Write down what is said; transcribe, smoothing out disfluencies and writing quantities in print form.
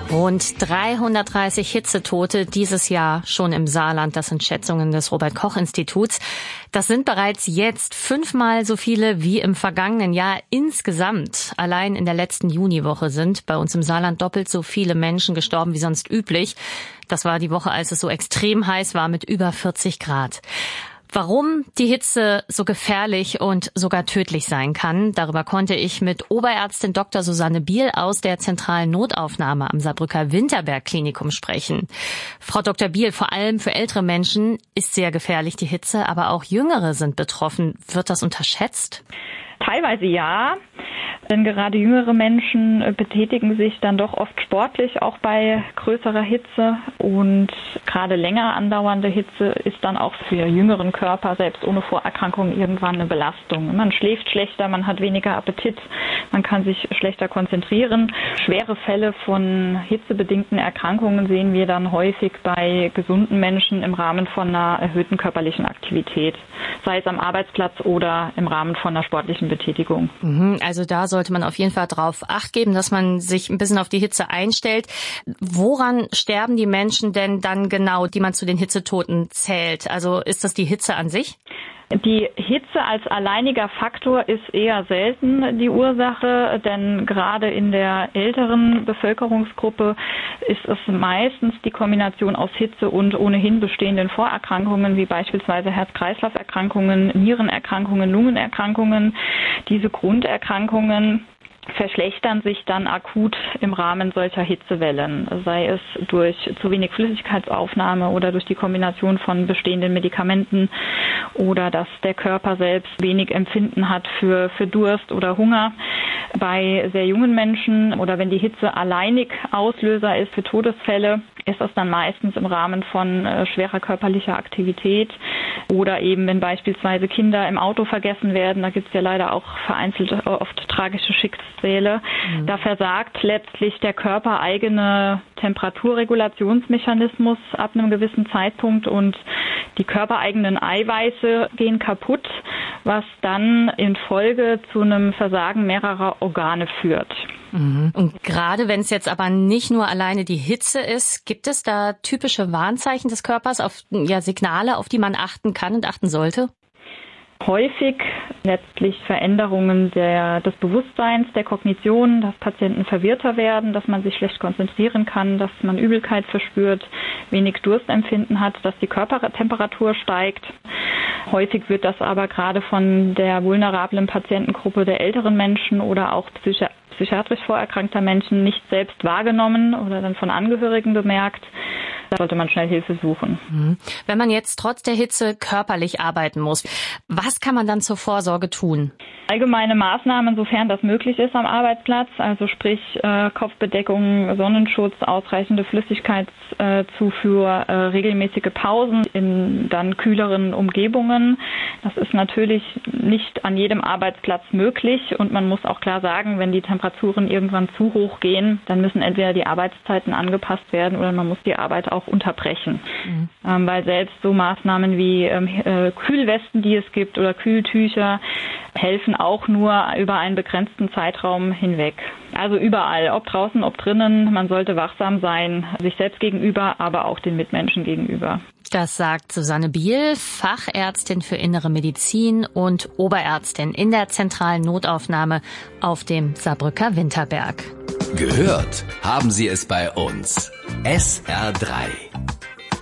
Rund 330 Hitzetote dieses Jahr schon im Saarland. Das sind Schätzungen des Robert-Koch-Instituts. Das sind bereits jetzt 5-mal so viele wie im vergangenen Jahr insgesamt. Allein in der letzten Juniwoche sind bei uns im Saarland doppelt so viele Menschen gestorben wie sonst üblich. Das war die Woche, als es so extrem heiß war mit über 40 Grad. Warum die Hitze so gefährlich und sogar tödlich sein kann, darüber konnte ich mit Oberärztin Dr. Susanne Biel aus der zentralen Notaufnahme am Saarbrücker Winterberg-Klinikum sprechen. Frau Dr. Biel, vor allem für ältere Menschen ist sehr gefährlich die Hitze, aber auch Jüngere sind betroffen. Wird das unterschätzt? Teilweise ja, denn gerade jüngere Menschen betätigen sich dann doch oft sportlich, auch bei größerer Hitze. Und gerade länger andauernde Hitze ist dann auch für jüngeren Körper, selbst ohne Vorerkrankungen, irgendwann eine Belastung. Man schläft schlechter, man hat weniger Appetit, man kann sich schlechter konzentrieren. Schwere Fälle von hitzebedingten Erkrankungen sehen wir dann häufig bei gesunden Menschen im Rahmen von einer erhöhten körperlichen Aktivität, sei es am Arbeitsplatz oder im Rahmen von einer sportlichen Betätigung. Also da sollte man auf jeden Fall drauf Acht geben, dass man sich ein bisschen auf die Hitze einstellt. Woran sterben die Menschen denn dann genau, die man zu den Hitzetoten zählt? Also ist das die Hitze an sich? Die Hitze als alleiniger Faktor ist eher selten die Ursache, denn gerade in der älteren Bevölkerungsgruppe ist es meistens die Kombination aus Hitze und ohnehin bestehenden Vorerkrankungen, wie beispielsweise Herz-Kreislauf-Erkrankungen, Nierenerkrankungen, Lungenerkrankungen. Diese Grunderkrankungen verschlechtern sich dann akut im Rahmen solcher Hitzewellen, sei es durch zu wenig Flüssigkeitsaufnahme oder durch die Kombination von bestehenden Medikamenten oder dass der Körper selbst wenig Empfinden hat für Durst oder Hunger. Bei sehr jungen Menschen oder wenn die Hitze alleinig Auslöser ist für Todesfälle, ist das dann meistens im Rahmen von schwerer körperlicher Aktivität oder eben wenn beispielsweise Kinder im Auto vergessen werden. Da gibt es ja leider auch vereinzelt oft tragische Schicksale. Da versagt letztlich der körpereigene Temperaturregulationsmechanismus ab einem gewissen Zeitpunkt und die körpereigenen Eiweiße gehen kaputt, was dann in Folge zu einem Versagen mehrerer Organe führt. Und gerade wenn es jetzt aber nicht nur alleine die Hitze ist, gibt es da typische Warnzeichen des Körpers, Signale, auf die man achten kann und achten sollte? Häufig letztlich Veränderungen des Bewusstseins, der Kognition, dass Patienten verwirrter werden, dass man sich schlecht konzentrieren kann, dass man Übelkeit verspürt, wenig Durstempfinden hat, dass die Körpertemperatur steigt. Häufig wird das aber gerade von der vulnerablen Patientengruppe der älteren Menschen oder auch psychiatrisch vorerkrankter Menschen nicht selbst wahrgenommen oder dann von Angehörigen bemerkt. Da sollte man schnell Hilfe suchen. Wenn man jetzt trotz der Hitze körperlich arbeiten muss, was kann man dann zur Vorsorge tun? Allgemeine Maßnahmen, sofern das möglich ist am Arbeitsplatz, also sprich Kopfbedeckung, Sonnenschutz, ausreichende Flüssigkeitszufuhr, regelmäßige Pausen in dann kühleren Umgebungen. Das ist natürlich nicht an jedem Arbeitsplatz möglich und man muss auch klar sagen, wenn die Temperaturen irgendwann zu hoch gehen, dann müssen entweder die Arbeitszeiten angepasst werden oder man muss die Arbeit auch unterbrechen. Weil selbst so Maßnahmen wie Kühlwesten, die es gibt, oder Kühltücher helfen auch nur über einen begrenzten Zeitraum hinweg. Also überall, ob draußen, ob drinnen, man sollte wachsam sein, sich selbst gegenüber, aber auch den Mitmenschen gegenüber. Das sagt Susanne Biel, Fachärztin für Innere Medizin und Oberärztin in der zentralen Notaufnahme auf dem Saarbrücker Winterberg. Gehört haben Sie es bei uns. SR3.